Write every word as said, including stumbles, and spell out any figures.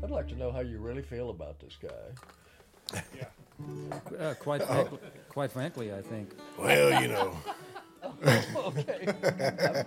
I'd like to know how you really feel about this guy. Uh, quite, frankly, quite frankly, I think Well, you know. Okay.